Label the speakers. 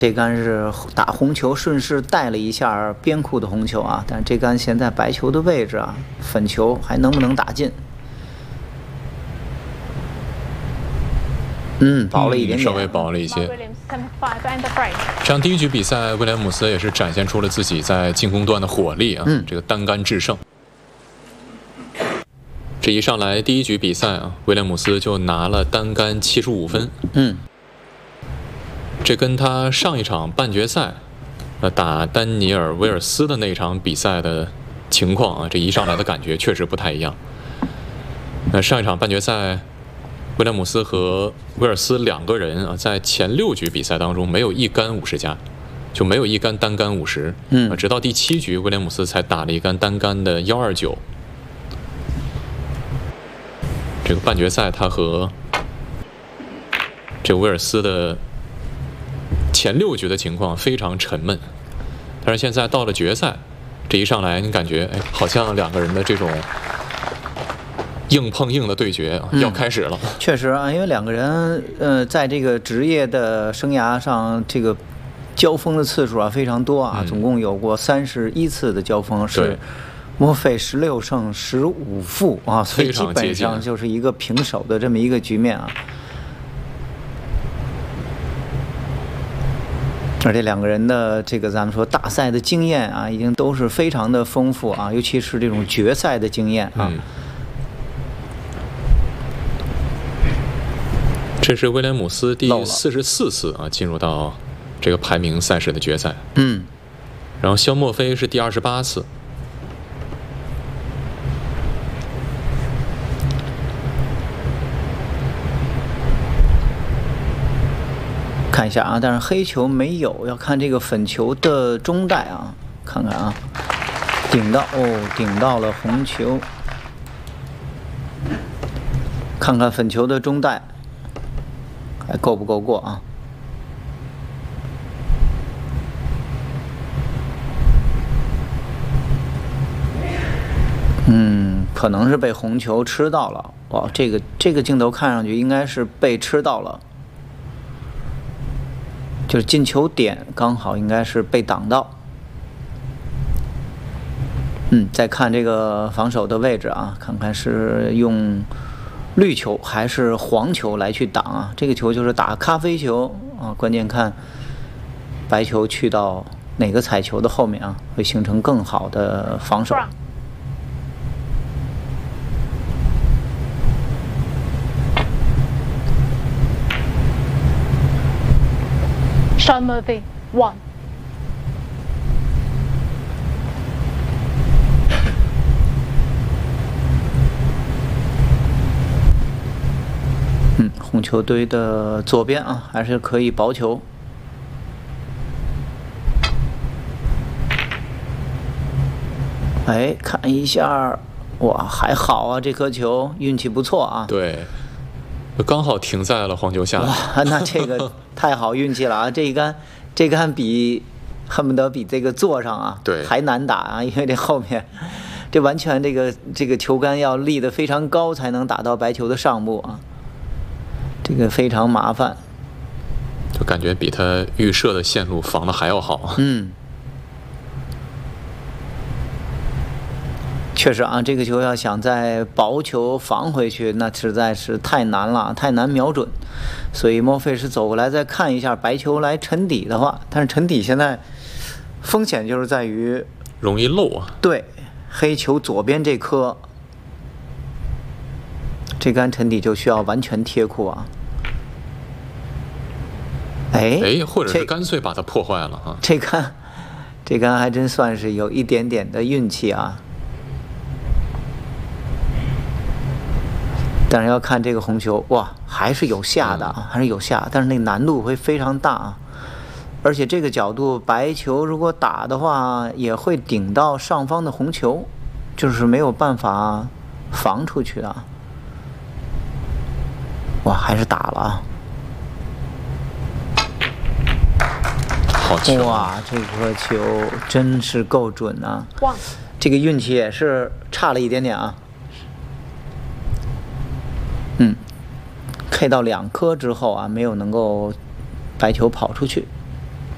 Speaker 1: 这杆是打红球，顺势带了一下边库的红球啊，但这杆现在白球的位置啊，粉球还能不能打进？薄了一点点，
Speaker 2: 稍微薄了一些。这样第一局比赛，威廉姆斯也是展现出了自己在进攻端的火力啊，这个单杆制胜。这一上来第一局比赛啊，威廉姆斯就拿了单杆75分。这跟他上一场半决赛，打丹尼尔·威尔斯的那场比赛的情况啊，这一上来的感觉确实不太一样。上一场半决赛，威廉姆斯和威尔斯两个人啊，在前6局比赛当中没有一杆50加，就没有一杆单杆50。直到第7局，威廉姆斯才打了一杆单杆的129。这个半决赛，他和这威尔斯的前6局的情况非常沉闷，但是现在到了决赛，这一上来你感觉好像两个人的这种硬碰硬的对决要开始了。
Speaker 1: 确实啊，因为两个人在这个职业的生涯上，这个交锋的次数啊非常多啊，总共有过31次的交锋，是莫菲16胜15负啊，所以基本上就是一个平手的这么一个局面啊。而且两个人的这个咱们说大赛的经验啊，已经都是非常的丰富啊，尤其是这种决赛的经验啊。
Speaker 2: 这是威廉姆斯第44次啊进入到这个排名赛事的决赛。然后肖莫菲是第28次。
Speaker 1: 看一下啊，但是黑球没有，要看这个粉球的中带啊，看看啊，顶到了红球，看看粉球的中带还够不够过啊？可能是被红球吃到了。哇，这个镜头看上去应该是被吃到了。就是进球点刚好应该是被挡到。再看这个防守的位置啊，看看是用绿球还是黄球来去挡啊？这个球就是打咖啡球啊，关键看白球去到哪个彩球的后面啊，会形成更好的防守。
Speaker 3: Sean Murphy, 1. ”
Speaker 1: 红球堆的左边啊，还是可以薄球。看一下，哇，还好啊，这颗球运气不错啊。
Speaker 2: 对。刚好停在了黄球下。
Speaker 1: 哇，那这个太好运气了啊！这杆恨不得比这个坐上啊，还难打啊，因为这后面这完全这个球杆要立得非常高才能打到白球的上部啊，这个非常麻烦。
Speaker 2: 就感觉比他预设的线路防的还要好。
Speaker 1: 确实啊，这个球要想在薄球防回去，那实在是太难了，太难瞄准。所以莫菲是走过来再看一下白球来沉底的话，但是沉底现在风险就是在于
Speaker 2: 容易漏啊。
Speaker 1: 对，黑球左边这颗，这杆沉底就需要完全贴库啊。
Speaker 2: 或者是干脆把它破坏了啊。
Speaker 1: 这杆还真算是有一点点的运气啊。但是要看这个红球，哇，还是有下的啊，还是有下，但是那个难度会非常大啊。而且这个角度，白球如果打的话，也会顶到上方的红球，就是没有办法防出去的。哇，还是打了啊！
Speaker 2: 好球！
Speaker 1: 哇，这颗球真是够准啊！这个运气也是差了一点点啊。K 到2颗之后啊，没有能够白球跑出去。